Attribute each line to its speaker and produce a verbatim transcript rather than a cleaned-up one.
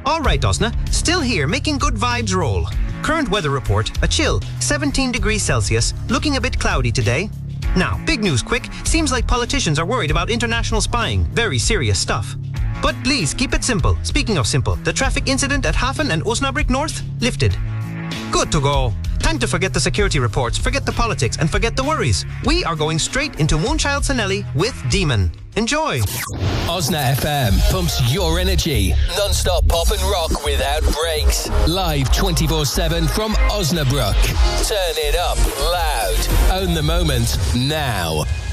Speaker 1: All right, Osna, still here, making good vibes roll. Current weather report, a chill, seventeen degrees Celsius, looking a bit cloudy today. Now, big news quick, seems like politicians are worried about international spying, very serious stuff. But please, keep it simple. Speaking of simple, the traffic incident at Hafen and Osnabrück North, lifted. Good to go. Time to forget the security reports, forget the politics, and forget the worries. We are going straight into Moonchild Sanelli with Demon. Enjoy.
Speaker 2: Osna F M pumps your energy. Non-stop pop and rock without breaks. Live twenty-four seven from Osnabrück. Turn it up loud. Own the moment now.